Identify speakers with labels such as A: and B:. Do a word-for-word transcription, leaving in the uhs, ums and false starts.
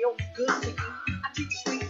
A: real good to you. I treat you sweet